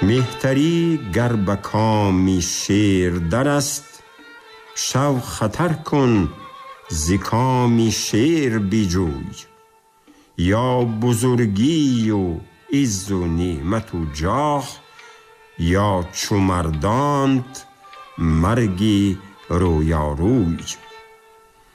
مهتری گر به کامی شیر در است، شو خطر کن ز کامی شیر بجوی. یا بزرگی و عز و نعمت و جاه، یا چو مردانت مرگی رویاروی.